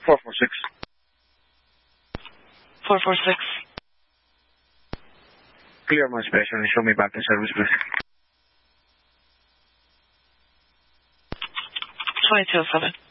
446. 446. Clear my special and show me back in service, please. 2207.